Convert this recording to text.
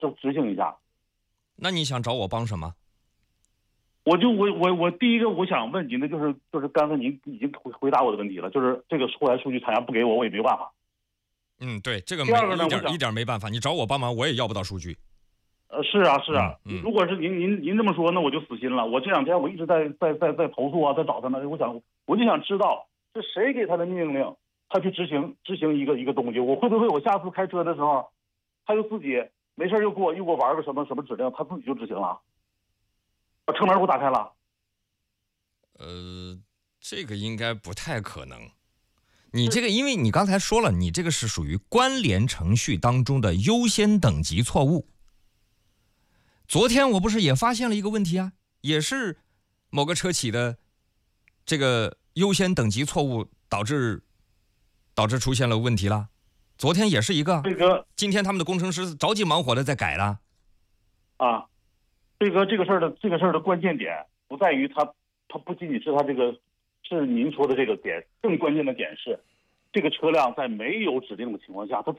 执行一下。 那你想找我帮什么？ 我第一个我想问您的就是刚才您已经回答我的问题了，就是这个后台数据厂家不给我，我也没有办法。 对，这个第二个呢， 一点没办法，你找我帮忙，我也要不到数据。 是啊，如果是您这么说，那我就死心了。我这两天我一直在投诉啊，在找他们，我就想知道是谁给他的命令，他去执行一个东西，我会不会我下次开车的时候，他就自己没事又给我玩个什么指令，他自己就执行了，把车门给我打开了。 这个应该不太可能。你这个，因为你刚才说了，你这个是属于关联程序当中的优先等级错误。昨天我不是也发现了一个问题啊，也是某个车企的这个优先等级错误导致出现了问题了。昨天也是一个，今天他们的工程师着急忙活的在改了。 啊，这个事儿的关键点不在于它不仅仅是它这个是您说的这个点，更关键的点是，这个车辆在没有指令的情况下，它自